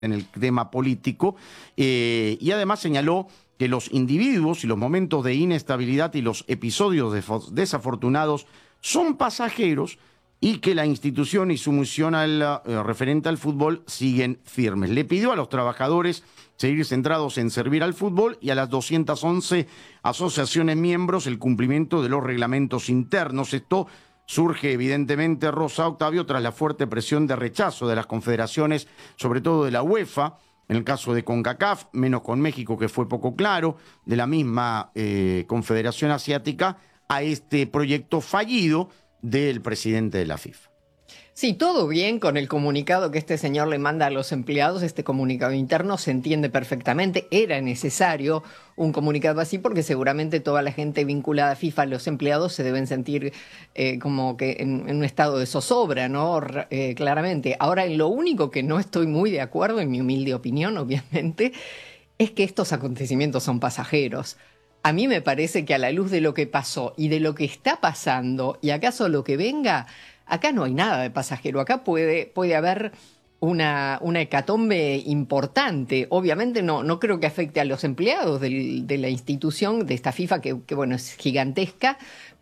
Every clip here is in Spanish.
en el tema político, y además señaló que los individuos y los momentos de inestabilidad y los episodios desafortunados son pasajeros y que la institución y su misión referente al fútbol siguen firmes. Le pidió a los trabajadores seguir centrados en servir al fútbol y a las 211 asociaciones miembros el cumplimiento de los reglamentos internos. Esto surge evidentemente, Rosa, Octavio, tras la fuerte presión de rechazo de las confederaciones, sobre todo de la UEFA, en el caso de CONCACAF, menos con México, que fue poco claro, de la misma Confederación Asiática, a este proyecto fallido del presidente de la FIFA. Sí, todo bien con el comunicado que este señor le manda a los empleados. Este comunicado interno se entiende perfectamente. Era necesario un comunicado así porque seguramente toda la gente vinculada a FIFA, los empleados, se deben sentir como que en un estado de zozobra, ¿no? Claramente. Ahora, en lo único que no estoy muy de acuerdo, en mi humilde opinión, obviamente, es que estos acontecimientos son pasajeros. A mí me parece que a la luz de lo que pasó y de lo que está pasando, y acaso lo que venga, acá no hay nada de pasajero. Acá puede haber una hecatombe importante. Obviamente no creo que afecte a los empleados de la institución, de esta FIFA, que bueno, es gigantesca,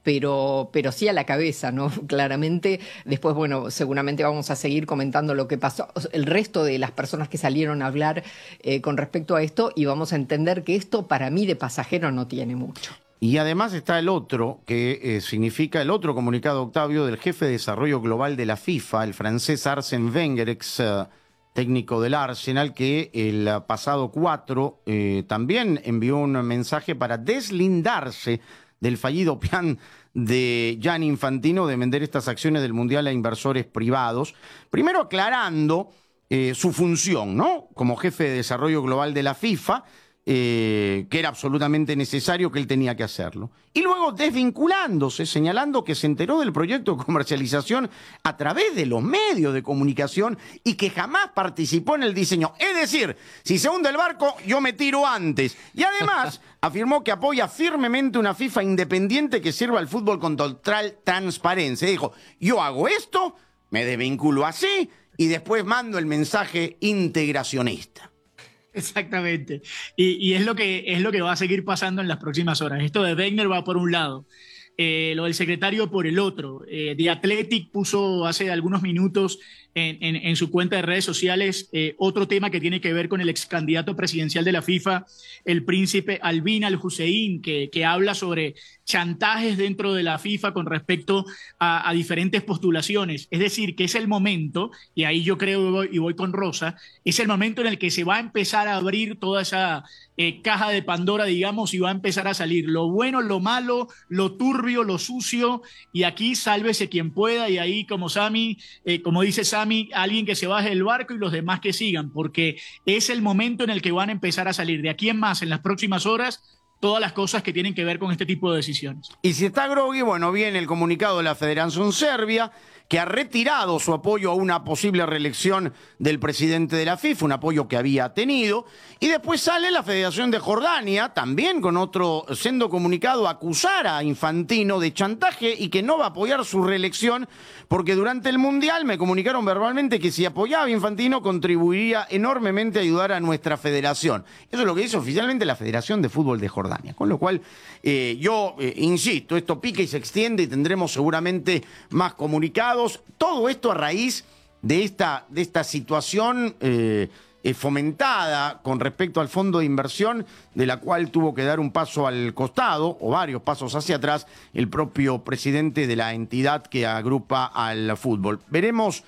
pero sí a la cabeza, ¿no? Claramente. Después, bueno, seguramente vamos a seguir comentando lo que pasó, el resto de las personas que salieron a hablar con respecto a esto, y vamos a entender que esto para mí de pasajero no tiene mucho. Y además está el otro, que significa el otro comunicado, Octavio, del jefe de desarrollo global de la FIFA, el francés Arsène Wenger, ex técnico del Arsenal, que el pasado 4 también envió un mensaje para deslindarse del fallido plan de Gianni Infantino de vender estas acciones del Mundial a inversores privados. Primero aclarando su función, ¿no? Como jefe de desarrollo global de la FIFA, que era absolutamente necesario, que él tenía que hacerlo. Y luego desvinculándose, señalando que se enteró del proyecto de comercialización a través de los medios de comunicación y que jamás participó en el diseño. Es decir, si se hunde el barco, yo me tiro antes. Y además afirmó que apoya firmemente una FIFA independiente que sirva al fútbol con total transparencia. Dijo, yo hago esto, me desvinculo así y después mando el mensaje integracionista. Exactamente. Y es lo que va a seguir pasando en las próximas horas. Esto de Wenger va por un lado, lo del secretario por el otro. The Athletic puso hace algunos minutos en su cuenta de redes sociales otro tema que tiene que ver con el ex candidato presidencial de la FIFA, el príncipe Al-Bin Al-Hussein, que habla sobre chantajes dentro de la FIFA con respecto a diferentes postulaciones. Es decir, que es el momento, y ahí yo creo, y voy con Rosa, es el momento en el que se va a empezar a abrir toda esa caja de Pandora, digamos, y va a empezar a salir lo bueno, lo malo, lo turbio, lo sucio, y aquí sálvese quien pueda, y ahí como dice Sammy, alguien que se baje del barco y los demás que sigan, porque es el momento en el que van a empezar a salir de aquí en más, en las próximas horas, todas las cosas que tienen que ver con este tipo de decisiones. Y si está groggy, bueno, viene el comunicado de la Federación Serbia, que ha retirado su apoyo a una posible reelección del presidente de la FIFA, un apoyo que había tenido, y después sale la Federación de Jordania, también con otro sendo comunicado, a acusar a Infantino de chantaje y que no va a apoyar su reelección, porque durante el Mundial me comunicaron verbalmente que si apoyaba a Infantino contribuiría enormemente a ayudar a nuestra federación. Eso es lo que dice oficialmente la Federación de Fútbol de Jordania, con lo cual yo insisto, esto pica y se extiende y tendremos seguramente más comunicados. Todo esto a raíz de esta situación fomentada con respecto al fondo de inversión, de la cual tuvo que dar un paso al costado, o varios pasos hacia atrás, el propio presidente de la entidad que agrupa al fútbol. Veremos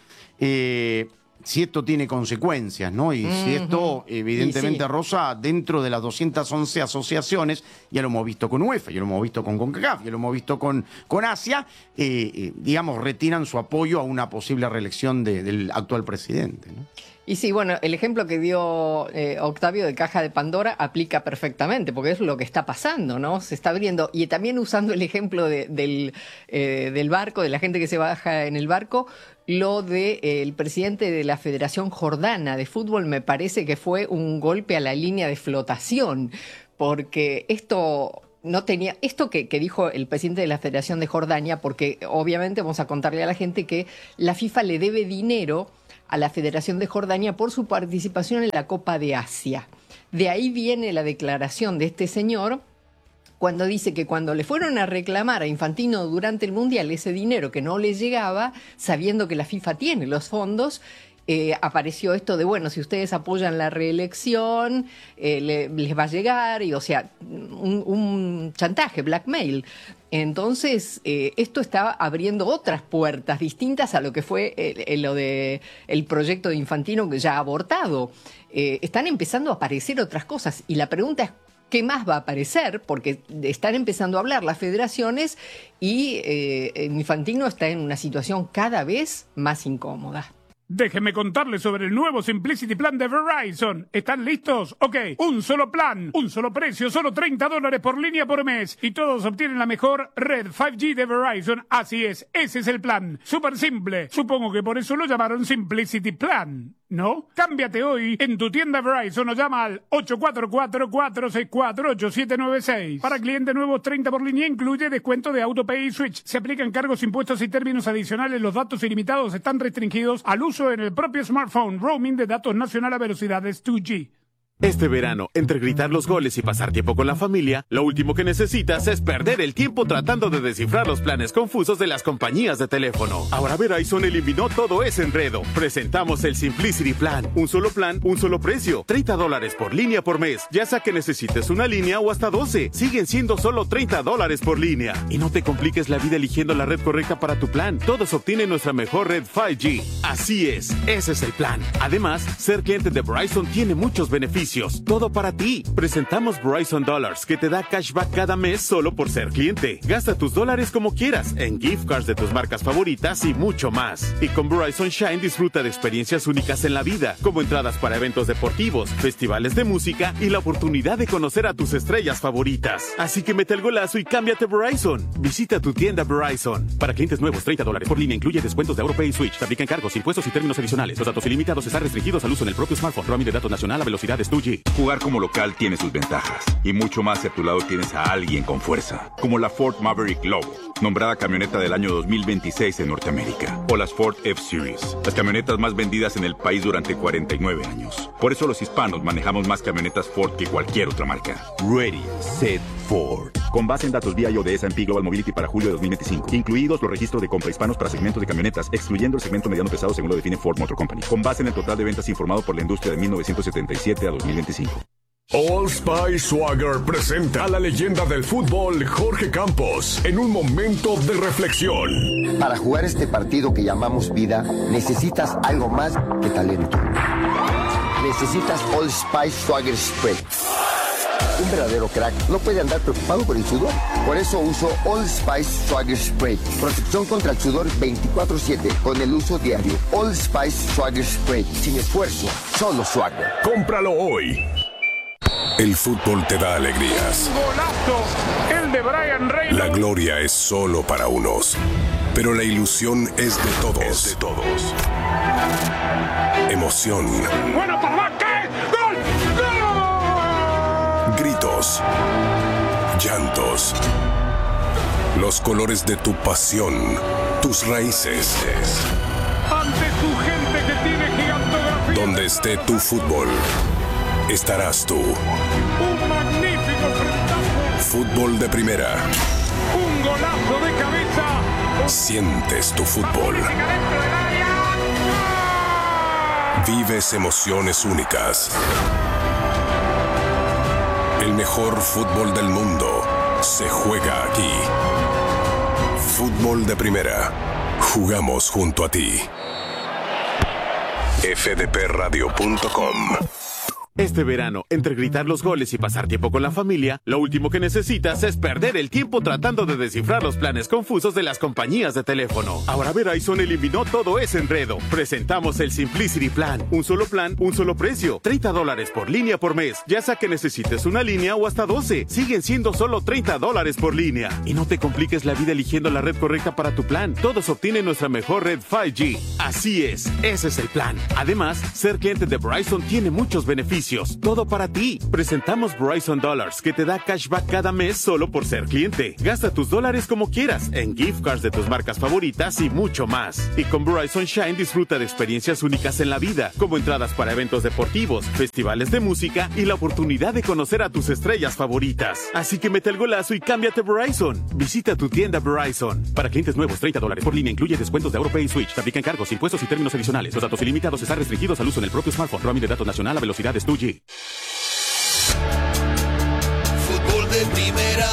si esto tiene consecuencias, ¿no? Y si esto, evidentemente, Rosa, dentro de las 211 asociaciones, ya lo hemos visto con UEFA, ya lo hemos visto con CONCACAF, ya lo hemos visto con Asia, digamos, retiran su apoyo a una posible reelección del actual presidente, ¿no? Y sí, bueno, el ejemplo que dio Octavio de caja de Pandora aplica perfectamente, porque es lo que está pasando, ¿no? Se está abriendo. Y también usando el ejemplo del barco, de la gente que se baja en el barco, lo del presidente de la Federación Jordana de Fútbol me parece que fue un golpe a la línea de flotación, porque esto no tenía, esto que dijo el presidente de la Federación de Jordania, porque obviamente vamos a contarle a la gente que la FIFA le debe dinero a la Federación de Jordania por su participación en la Copa de Asia. De ahí viene la declaración de este señor cuando dice que cuando le fueron a reclamar a Infantino durante el Mundial ese dinero que no le llegaba, sabiendo que la FIFA tiene los fondos, apareció esto de, bueno, si ustedes apoyan la reelección, les va a llegar, y o sea, un chantaje, blackmail. Entonces, esto está abriendo otras puertas distintas a lo que fue lo de el proyecto de Infantino, que ya ha abortado. Están empezando a aparecer otras cosas, y la pregunta es, ¿qué más va a aparecer? Porque están empezando a hablar las federaciones y Infantino está en una situación cada vez más incómoda. Déjenme contarles sobre el nuevo Simplicity Plan de Verizon. ¿Están listos? Ok, un solo plan, un solo precio, solo $30 por línea por mes. Y todos obtienen la mejor red 5G de Verizon. Así es, ese es el plan. Súper simple. Supongo que por eso lo llamaron Simplicity Plan, ¿no? Cámbiate hoy en tu tienda Verizon o llama al 844-464-8796. Para clientes nuevos, 30 por línea incluye descuento de AutoPay y Switch. Se aplican cargos, impuestos y términos adicionales. Los datos ilimitados están restringidos al uso en el propio smartphone. Roaming de datos nacional a velocidades 2G. Este verano, entre gritar los goles y pasar tiempo con la familia, lo último que necesitas es perder el tiempo tratando de descifrar los planes confusos de las compañías de teléfono. Ahora Verizon eliminó todo ese enredo. Presentamos el Simplicity Plan. Un solo plan, un solo precio. $30 por línea por mes. Ya sea que necesites una línea o hasta 12. Siguen siendo solo $30 por línea. Y no te compliques la vida eligiendo la red correcta para tu plan. Todos obtienen nuestra mejor red 5G. Así es, ese es el plan. Además, ser cliente de Verizon tiene muchos beneficios. Todo para ti. Presentamos Verizon Dollars, que te da cashback cada mes solo por ser cliente. Gasta tus dólares como quieras, en gift cards de tus marcas favoritas y mucho más. Y con Verizon Shine disfruta de experiencias únicas en la vida, como entradas para eventos deportivos, festivales de música y la oportunidad de conocer a tus estrellas favoritas. Así que mete el golazo y cámbiate a Verizon. Visita tu tienda Verizon. Para clientes nuevos, $30 por línea incluye descuentos de AutoPay y Switch. Se aplican cargos, impuestos y términos adicionales. Los datos ilimitados están restringidos al uso en el propio smartphone. Roaming de datos nacional a velocidades 2G. Jugar como local tiene sus ventajas y mucho más si a tu lado tienes a alguien con fuerza, como la Ford Maverick Lobo, nombrada camioneta del año 2026 en Norteamérica, o las Ford F-Series, las camionetas más vendidas en el país durante 49 años. Por eso los hispanos manejamos más camionetas Ford que cualquier otra marca. Ready, Set, Ford. Con base en datos BIO de S&P Global Mobility para julio de 2025, incluidos los registros de compra hispanos para segmentos de camionetas, excluyendo el segmento mediano pesado según lo define Ford Motor Company, con base en el total de ventas informado por la industria de 1977 a 2025. Old Spice Swagger presenta a la leyenda del fútbol, Jorge Campos, en un momento de reflexión. Para jugar este partido que llamamos vida, necesitas algo más que talento. Necesitas Old Spice Swagger Spray. Un verdadero crack no puede andar preocupado por el sudor. Por eso uso Old Spice Swagger Spray. Protección contra el sudor 24/7 con el uso diario. Old Spice Swagger Spray. Sin esfuerzo, solo Swagger. Cómpralo hoy. El fútbol te da alegrías. ¡Golazo! El de Brian Reynolds. La gloria es solo para unos, pero la ilusión es de todos. Emoción. ¡Bueno, papá! ¿Qué? ¡Gol! ¡Gol! Gritos. Llantos. Los colores de tu pasión. Tus raíces. Ante tu gente que tiene gigantografía. Donde esté tu fútbol, estarás tú. Un magnífico enfrentamiento. Fútbol de primera. Un golazo de cabeza. Sientes tu fútbol. Vives emociones únicas. El mejor fútbol del mundo se juega aquí. Fútbol de primera. Jugamos junto a ti. fdpradio.com. Este verano, entre gritar los goles y pasar tiempo con la familia, lo último que necesitas es perder el tiempo tratando de descifrar los planes confusos de las compañías de teléfono. Ahora Verizon eliminó todo ese enredo. Presentamos el Simplicity Plan. Un solo plan, un solo precio. $30 por línea por mes. Ya sea que necesites una línea o hasta 12. Siguen siendo solo $30 por línea. Y no te compliques la vida eligiendo la red correcta para tu plan. Todos obtienen nuestra mejor red 5G. Así es, ese es el plan. Además, ser cliente de Verizon tiene muchos beneficios. beneficios, todo para ti. Presentamos Verizon Dollars, que te da cashback cada mes solo por ser cliente. Gasta tus dólares como quieras, en gift cards de tus marcas favoritas y mucho más. Y con Verizon Shine disfruta de experiencias únicas en la vida, como entradas para eventos deportivos, festivales de música y la oportunidad de conocer a tus estrellas favoritas. Así que mete el golazo y cámbiate Verizon. Visita tu tienda Verizon. Para clientes nuevos, $30 por línea, incluye descuentos de AuroPay y Switch. Se aplican cargos, impuestos y términos adicionales. Los datos ilimitados están restringidos al uso en el propio smartphone. Roaming de datos nacional a velocidades 2G. Fútbol de primera.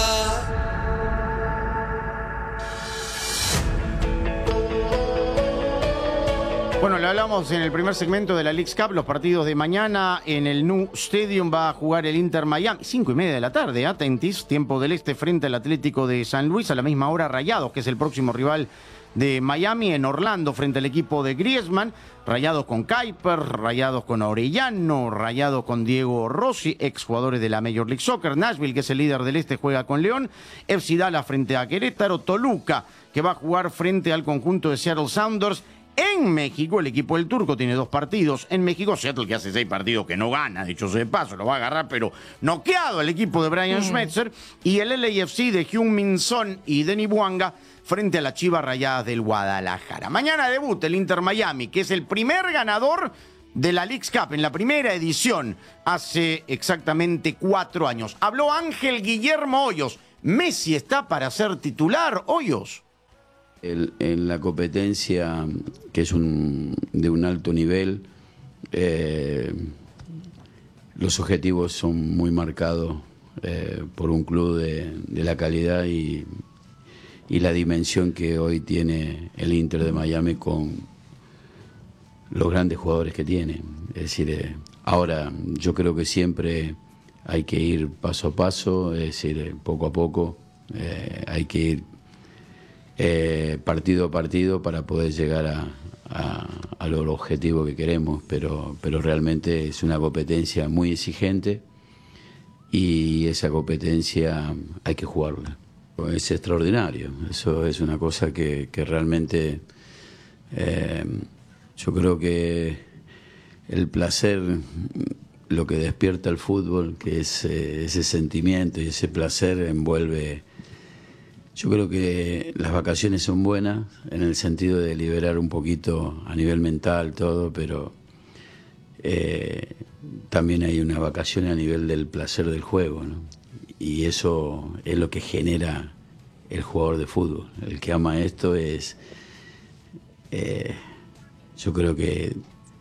Bueno, le hablamos en el primer segmento de la Leagues Cup, los partidos de mañana en el Nou Stadium va a jugar el Inter Miami, 5:30 de la tarde, atentis, tiempo del este frente al Atlético de San Luis, a la misma hora Rayados, que es el próximo rival de Miami, en Orlando frente al equipo de Griezmann, Rayados con Kuiper, Rayados con Orellano, Rayados con Diego Rossi, exjugadores de la Major League Soccer, Nashville, que es el líder del este, juega con León, FC Dallas frente a Querétaro, Toluca, que va a jugar frente al conjunto de Seattle Sounders. En México, el equipo del Turco tiene 2 partidos. En México, Seattle, que hace 6 partidos que no gana, dicho sea de paso, lo va a agarrar, pero noqueado el equipo de Brian Schmetzer. Y el LAFC de Heung-min Son y Denny Bouanga frente a las Chivas Rayadas del Guadalajara. Mañana debuta el Inter Miami, que es el primer ganador de la Leagues Cup en la primera edición hace exactamente 4 años. Habló Ángel Guillermo Hoyos. ¿Messi está para ser titular, Hoyos? En la competencia, que es de un alto nivel, los objetivos son muy marcados por un club de la calidad y la dimensión que hoy tiene el Inter de Miami con los grandes jugadores que tiene. Es decir, ahora yo creo que siempre hay que ir paso a paso, es decir, poco a poco, hay que ir partido a partido para poder llegar a los objetivos que queremos, pero realmente es una competencia muy exigente y esa competencia hay que jugarla. Es extraordinario, eso es una cosa que realmente yo creo que el placer, lo que despierta el fútbol, que es ese sentimiento y ese placer envuelve. Yo creo que las vacaciones son buenas en el sentido de liberar un poquito a nivel mental todo, pero también hay una vacación a nivel del placer del juego, ¿no? Y eso es lo que genera el jugador de fútbol. El que ama esto es, yo creo que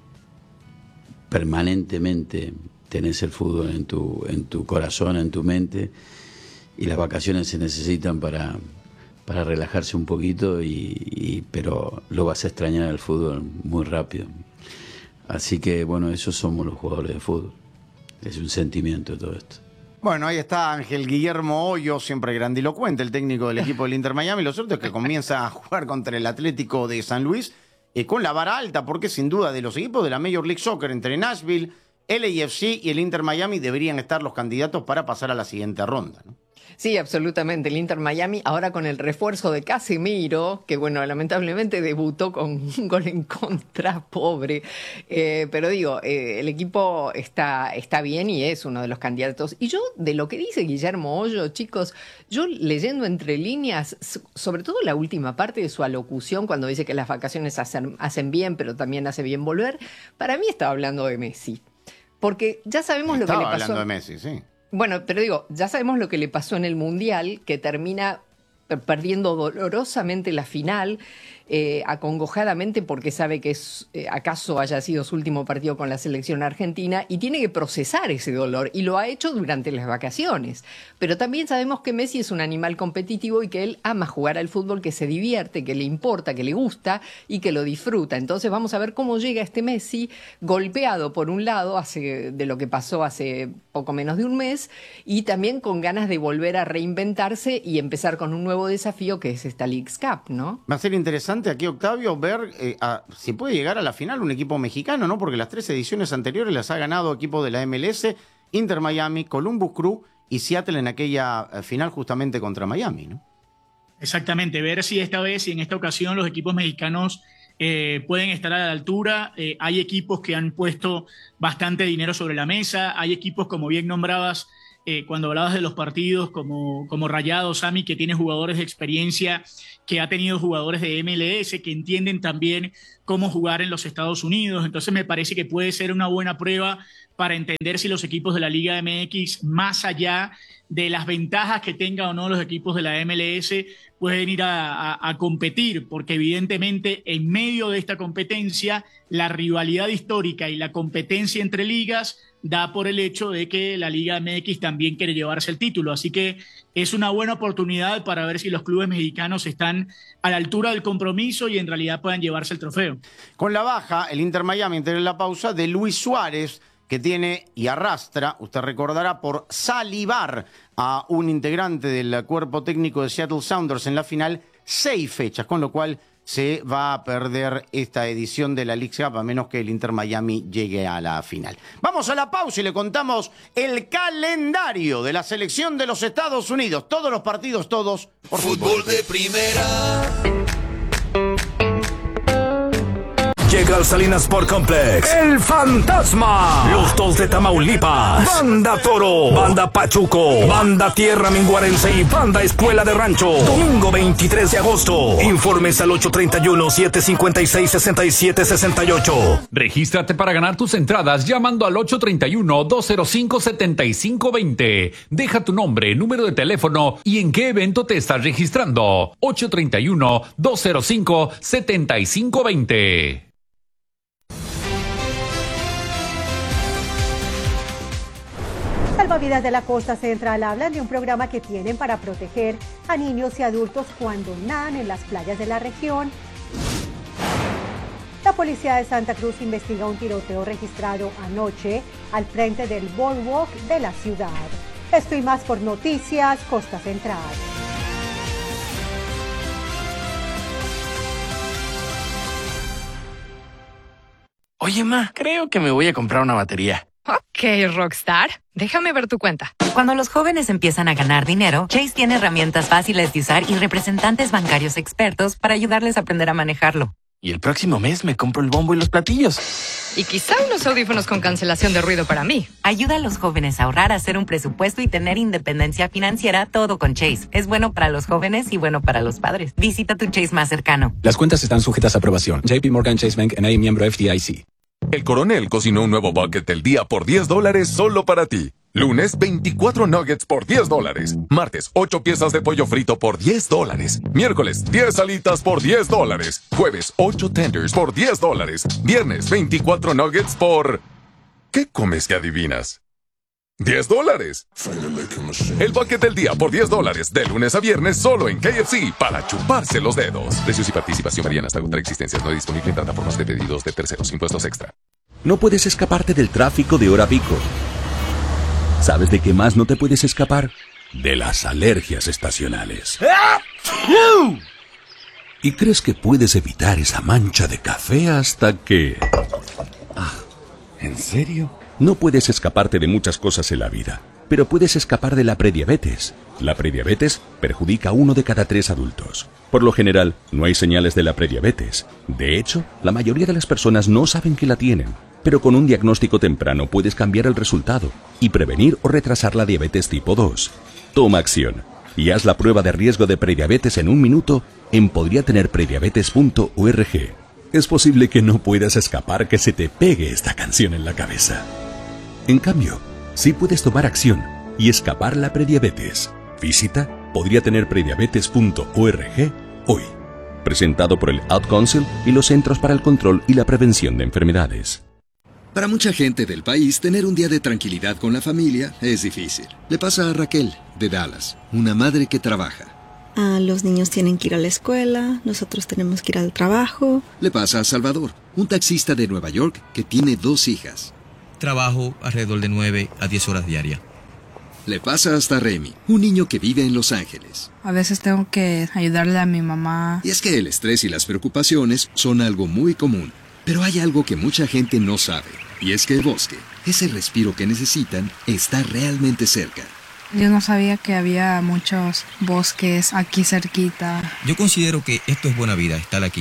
permanentemente tenés el fútbol en tu corazón, en tu mente. Y las vacaciones se necesitan para relajarse un poquito, pero lo vas a extrañar al fútbol muy rápido. Así que, bueno, esos somos los jugadores de fútbol. Es un sentimiento todo esto. Bueno, ahí está Ángel Guillermo Hoyos, siempre grandilocuente, el técnico del equipo del Inter Miami. Lo cierto es que comienza a jugar contra el Atlético de San Luis con la vara alta, porque sin duda de los equipos de la Major League Soccer, entre Nashville, LAFC y el Inter Miami, deberían estar los candidatos para pasar a la siguiente ronda, ¿no? Sí, absolutamente. El Inter Miami, ahora con el refuerzo de Casemiro, que bueno, lamentablemente debutó con un gol en contra, pobre. Pero digo, el equipo está bien y es uno de los candidatos. Y yo, de lo que dice Guillermo Hoyo, chicos, yo leyendo entre líneas, sobre todo la última parte de su alocución, cuando dice que las vacaciones hacen bien, pero también hace bien volver, para mí estaba hablando de Messi. Porque ya sabemos lo que le pasó. Estaba hablando de Messi, sí. Bueno, pero digo, ya sabemos lo que le pasó en el Mundial, que termina perdiendo dolorosamente la final, acongojadamente porque sabe que acaso haya sido su último partido con la selección argentina y tiene que procesar ese dolor y lo ha hecho durante las vacaciones. Pero también sabemos que Messi es un animal competitivo y que él ama jugar al fútbol, que se divierte, que le importa, que le gusta y que lo disfruta. Entonces vamos a ver cómo llega este Messi golpeado por un lado de lo que pasó hace poco menos de un mes y también con ganas de volver a reinventarse y empezar con un nuevo desafío que es esta Leagues Cup, ¿no? Va a ser interesante aquí, Octavio, ver si puede llegar a la final un equipo mexicano, ¿no? Porque las 3 ediciones anteriores las ha ganado equipos de la MLS, Inter Miami, Columbus Crew y Seattle en aquella final justamente contra Miami, ¿no? Exactamente, ver si esta vez y en esta ocasión los equipos mexicanos pueden estar a la altura. Hay equipos que han puesto bastante dinero sobre la mesa, hay equipos, como bien nombrabas, cuando hablabas de los partidos, como Rayados, Sami, que tiene jugadores de experiencia, que ha tenido jugadores de MLS, que entienden también cómo jugar en los Estados Unidos. Entonces me parece que puede ser una buena prueba para entender si los equipos de la Liga MX, más allá de las ventajas que tengan o no los equipos de la MLS, pueden ir a competir, porque evidentemente en medio de esta competencia, la rivalidad histórica y la competencia entre ligas da por el hecho de que la Liga MX también quiere llevarse el título. Así que es una buena oportunidad para ver si los clubes mexicanos están a la altura del compromiso y en realidad puedan llevarse el trofeo. Con la baja, el Inter Miami entre la pausa de Luis Suárez, que tiene y arrastra, usted recordará, por salivar a un integrante del cuerpo técnico de Seattle Sounders en la final, 6 fechas, con lo cual se va a perder esta edición de la League Cup a menos que el Inter Miami llegue a la final. Vamos a la pausa y le contamos el calendario de la selección de los Estados Unidos. Todos los partidos, todos por Fútbol de Primera. Llega al Salinas Sport Complex El Fantasma, los 2 de Tamaulipas, Banda Toro, Banda Pachuco, Banda Tierra Minguarense y Banda Escuela de Rancho. Domingo 23 de agosto. Informes al 831-756-6768. Regístrate para ganar tus entradas llamando al 831-205-7520. Deja tu nombre, número de teléfono y en qué evento te estás registrando. 831-205-7520. Salvavidas de la Costa Central hablan de un programa que tienen para proteger a niños y adultos cuando nadan en las playas de la región. La policía de Santa Cruz investiga un tiroteo registrado anoche al frente del boardwalk de la ciudad. Esto y más por Noticias Costa Central. Oye, ma, creo que me voy a comprar una batería. Ok, Rockstar. Déjame ver tu cuenta. Cuando los jóvenes empiezan a ganar dinero, Chase tiene herramientas fáciles de usar y representantes bancarios expertos para ayudarles a aprender a manejarlo. Y el próximo mes me compro el bombo y los platillos. Y quizá unos audífonos con cancelación de ruido para mí. Ayuda a los jóvenes a ahorrar, a hacer un presupuesto y tener independencia financiera, todo con Chase. Es bueno para los jóvenes y bueno para los padres. Visita tu Chase más cercano. Las cuentas están sujetas a aprobación. JP Morgan Chase Bank N.A. miembro FDIC. El Coronel cocinó un nuevo bucket del día por $10 solo para ti. Lunes, 24 nuggets por $10. Martes, 8 piezas de pollo frito por $10. Miércoles, 10 alitas por $10. Jueves, 8 tenders por $10. Viernes, 24 nuggets por... ¿Qué comes que adivinas? $10. El bucket del día por $10, de lunes a viernes, solo en KFC, para chuparse los dedos. Precios y participación varían hasta agotar existencias. No disponible en plataformas de pedidos de terceros. Impuestos extra. No puedes escaparte del tráfico de hora pico. ¿Sabes de qué más no te puedes escapar? De las alergias estacionales. Y crees que puedes evitar esa mancha de café hasta que... ¿En serio? No puedes escaparte de muchas cosas en la vida, pero puedes escapar de la prediabetes. La prediabetes perjudica a 1 de cada 3 adultos. Por lo general, no hay señales de la prediabetes. De hecho, la mayoría de las personas no saben que la tienen. Pero con un diagnóstico temprano puedes cambiar el resultado y prevenir o retrasar la diabetes tipo 2. Toma acción y haz la prueba de riesgo de prediabetes en 1 minuto en podriatenerprediabetes.org. Es posible que no puedas escapar que se te pegue esta canción en la cabeza. En cambio, sí puedes tomar acción y escapar la prediabetes. Visita podriatenerprediabetes.org hoy. Presentado por el Ad Council y los Centros para el Control y la Prevención de Enfermedades. Para mucha gente del país, tener un día de tranquilidad con la familia es difícil. Le pasa a Raquel, de Dallas, una madre que trabaja. Los niños tienen que ir a la escuela, nosotros tenemos que ir al trabajo. Le pasa a Salvador, un taxista de Nueva York que tiene 2 hijas. Trabajo alrededor de 9 a 10 horas diarias. Le pasa hasta Remy, un niño que vive en Los Ángeles. A veces tengo que ayudarle a mi mamá. Y es que el estrés y las preocupaciones son algo muy común. Pero hay algo que mucha gente no sabe, y es que el bosque, ese respiro que necesitan, está realmente cerca. Yo no sabía que había muchos bosques aquí cerquita. Yo considero que esto es buena vida, estar aquí.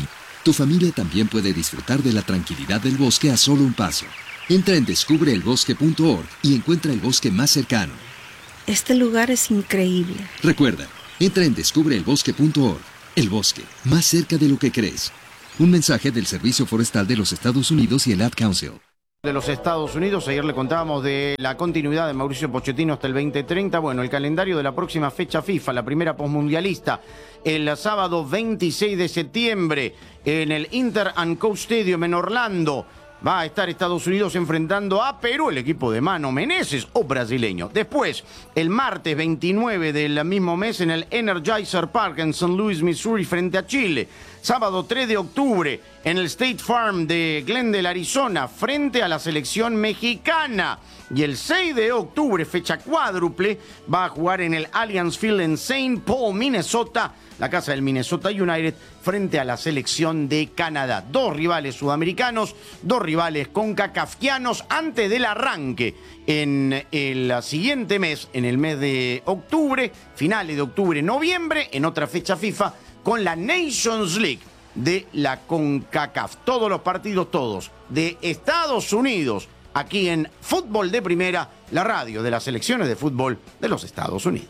tu familia también puede disfrutar de la tranquilidad del bosque a solo un paso. Entra en descubreelbosque.org y encuentra el bosque más cercano. Este lugar es increíble. Recuerda, entra en descubreelbosque.org. El bosque, más cerca de lo que crees. Un mensaje del Servicio Forestal de los Estados Unidos y el Ad Council. De los Estados Unidos, ayer le contábamos de la continuidad de Mauricio Pochettino hasta el 2030. Bueno, el calendario de la próxima fecha FIFA, la primera posmundialista, el sábado 26 de septiembre en el Inter & Co Stadium en Orlando. Va a estar Estados Unidos enfrentando a Perú, el equipo de Mano Menezes o brasileño. Después, el martes 29 del mismo mes en el Energizer Park en St. Louis, Missouri, frente a Chile. Sábado 3 de octubre en el State Farm de Glendale, Arizona, frente a la selección mexicana. Y el 6 de octubre, fecha cuádruple, va a jugar en el Allianz Field en St. Paul, Minnesota, la casa del Minnesota United, frente a la selección de Canadá. Dos rivales sudamericanos, dos rivales concacafquianos antes del arranque en el siguiente mes, en el mes de octubre, finales de octubre, noviembre, en otra fecha FIFA, con la Nations League de la CONCACAF. Todos los partidos, todos, de Estados Unidos, aquí en Fútbol de Primera, la radio de las selecciones de fútbol de los Estados Unidos.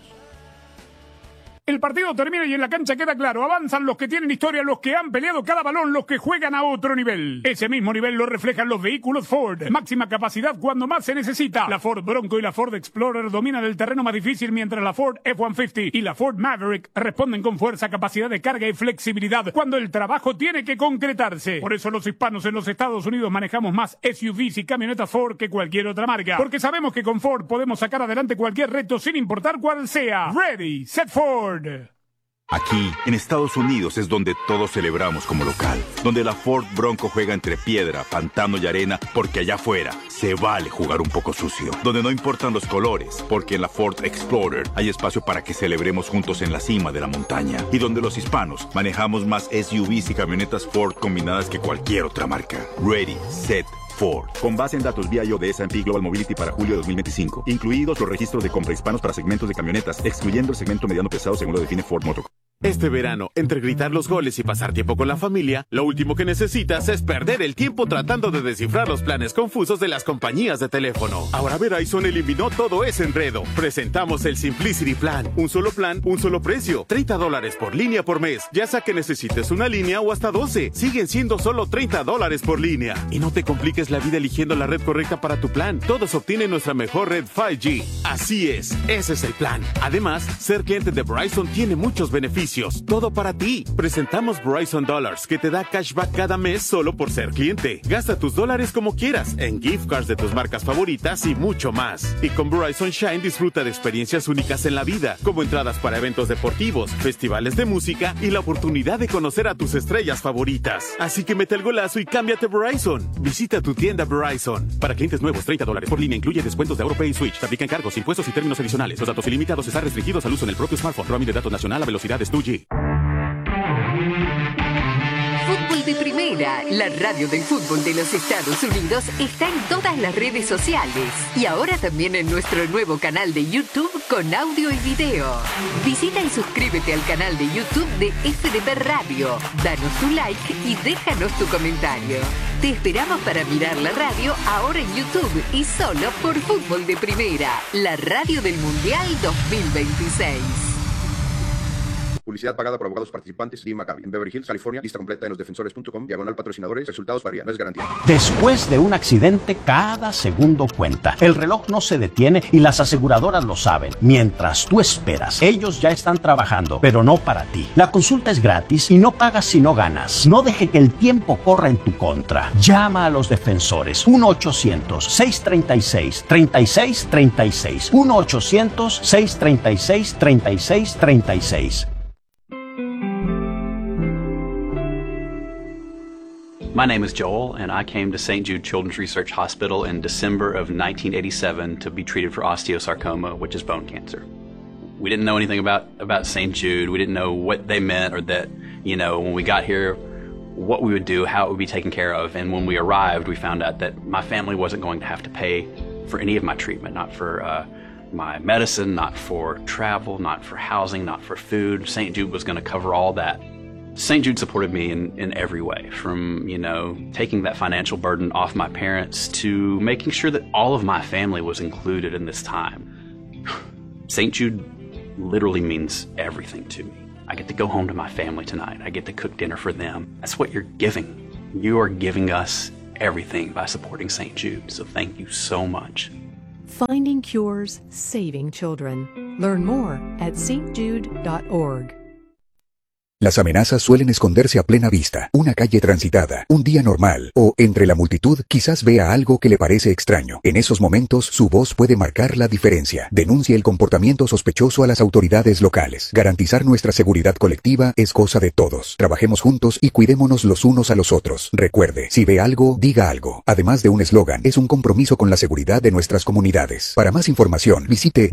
El partido termina y en la cancha queda claro. Avanzan los que tienen historia, los que han peleado cada balón, los que juegan a otro nivel. Ese mismo nivel lo reflejan los vehículos Ford. Máxima capacidad cuando más se necesita. La Ford Bronco y la Ford Explorer dominan el terreno más difícil, mientras la Ford F-150 y la Ford Maverick responden con fuerza, capacidad de carga y flexibilidad cuando el trabajo tiene que concretarse. Por eso los hispanos en los Estados Unidos manejamos más SUVs y camionetas Ford que cualquier otra marca. Porque sabemos que con Ford podemos sacar adelante cualquier reto sin importar cuál sea. Ready, set Ford. Aquí, en Estados Unidos, es donde todos celebramos como local. Donde la Ford Bronco juega entre piedra, pantano y arena, porque allá afuera se vale jugar un poco sucio. Donde no importan los colores, porque en la Ford Explorer hay espacio para que celebremos juntos en la cima de la montaña. Y donde los hispanos manejamos más SUVs y camionetas Ford combinadas que cualquier otra marca. Ready, set, Ford. Con base en datos BIO de S&P Global Mobility para julio de 2025. Incluidos los registros de compra hispanos para segmentos de camionetas, excluyendo el segmento mediano pesado según lo define Ford Motor. Este verano, entre gritar los goles y pasar tiempo con la familia, lo último que necesitas es perder el tiempo tratando de descifrar los planes confusos de las compañías de teléfono. Ahora Verizon eliminó todo ese enredo. Presentamos el Simplicity Plan. Un solo plan, un solo precio. $30 por línea por mes. Ya sea que necesites una línea o hasta 12. Siguen siendo solo $30 por línea. Y no te compliques la vida eligiendo la red correcta para tu plan. Todos obtienen nuestra mejor red 5G. Así es, ese es el plan. Además, ser cliente de Verizon tiene muchos beneficios. Todo para ti. Presentamos Verizon Dollars, que te da cashback cada mes solo por ser cliente. Gasta tus dólares como quieras, en gift cards de tus marcas favoritas y mucho más. Y con Verizon Shine disfruta de experiencias únicas en la vida, como entradas para eventos deportivos, festivales de música y la oportunidad de conocer a tus estrellas favoritas. Así que mete el golazo y cámbiate Verizon. Visita tu tienda Verizon. Para clientes nuevos, $30 por línea incluye descuentos de AutoPay y Switch. Te aplican cargos, impuestos y términos adicionales. Los datos ilimitados están restringidos al uso en el propio smartphone. Roaming de datos nacional a velocidades 2G. Fútbol de Primera, la radio del fútbol de los Estados Unidos, está en todas las redes sociales y ahora también en nuestro nuevo canal de YouTube con audio y video. Visita y suscríbete al canal de YouTube de FDP Radio, danos tu like y déjanos tu comentario. Te esperamos para mirar la radio ahora en YouTube y solo por Fútbol de Primera, la radio del Mundial 2026. Publicidad pagada por abogados participantes. Lee Maccabi. En Beverly Hills, California. Lista completa en losdefensores.com. /patrocinadores. Resultados varían. No es garantía. Después de un accidente, cada segundo cuenta. El reloj no se detiene y las aseguradoras lo saben. Mientras tú esperas, ellos ya están trabajando, pero no para ti. La consulta es gratis y no pagas si no ganas. No deje que el tiempo corra en tu contra. Llama a los defensores. 1-800-636-3636. 1-800-636-3636. My name is Joel, and I came to St. Jude Children's Research Hospital in December of 1987 to be treated for osteosarcoma, which is bone cancer. We didn't know anything about St. Jude. We didn't know what they meant, or that, when we got here, what we would do, how it would be taken care of. And when we arrived, we found out that my family wasn't going to have to pay for any of my treatment, not for my medicine, not for travel, not for housing, not for food. St. Jude was going to cover all that. St. Jude supported me in every way, from, taking that financial burden off my parents to making sure that all of my family was included in this time. St. Jude literally means everything to me. I get to go home to my family tonight. I get to cook dinner for them. That's what you're giving. You are giving us everything by supporting St. Jude, so thank you so much. Finding cures, saving children. Learn more at stjude.org. Las amenazas suelen esconderse a plena vista, una calle transitada, un día normal, o, entre la multitud, quizás vea algo que le parece extraño. En esos momentos, su voz puede marcar la diferencia. Denuncie el comportamiento sospechoso a las autoridades locales. Garantizar nuestra seguridad colectiva es cosa de todos. Trabajemos juntos y cuidémonos los unos a los otros. Recuerde, si ve algo, diga algo. Además de un eslogan, es un compromiso con la seguridad de nuestras comunidades. Para más información, visite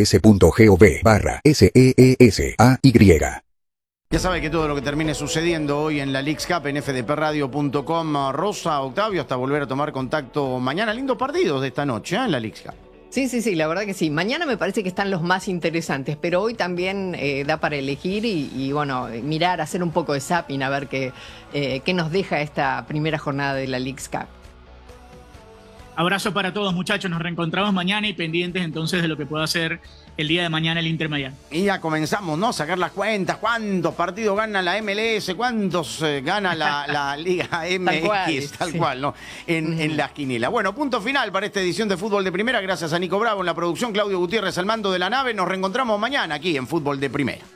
dhs.gov/SEESAY. Ya sabe que todo lo que termine sucediendo hoy en la Leagues Cup en fdpradio.com. Rosa, Octavio, hasta volver a tomar contacto mañana. Lindos partidos de esta noche en la Leagues Cup. Sí, la verdad que sí. Mañana me parece que están los más interesantes, pero hoy también da para elegir y bueno, mirar, hacer un poco de zapping, a ver qué nos deja esta primera jornada de la Leagues Cup. Abrazo para todos, muchachos. Nos reencontramos mañana y pendientes entonces de lo que pueda hacer el día de mañana el Inter Miami. Y ya comenzamos, ¿no? A sacar las cuentas. ¿Cuántos partidos gana la MLS? ¿Cuántos gana la Liga MX? Tal cual, ¿no? En las quinielas. Bueno, punto final para esta edición de Fútbol de Primera. Gracias a Nico Bravo en la producción, Claudio Gutiérrez al mando de la nave. Nos reencontramos mañana aquí en Fútbol de Primera.